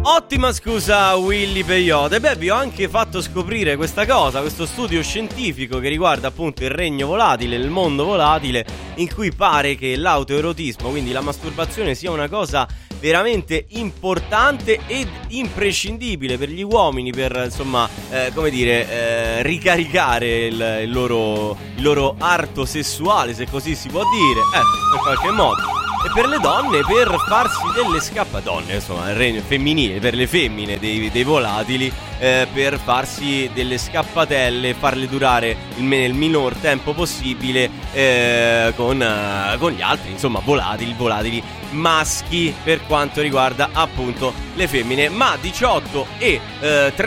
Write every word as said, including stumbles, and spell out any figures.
Ottima scusa Willy Peyote. Beh, vi ho anche fatto scoprire questa cosa, questo studio scientifico che riguarda appunto il regno volatile, il mondo volatile, in cui pare che l'autoerotismo, quindi la masturbazione, sia una cosa veramente importante ed imprescindibile per gli uomini, per insomma, eh, come dire, eh, ricaricare il, il loro il loro arto sessuale, se così si può dire, eh, in qualche modo. E per le donne, per farsi delle scappatone, insomma, il regno femminile, per le femmine dei, dei volatili, eh, per farsi delle scappatelle, farle durare il, il minor tempo possibile eh, con, eh, con gli altri, insomma, volatili, volatili maschi, per quanto riguarda appunto le femmine. Ma diciotto e eh,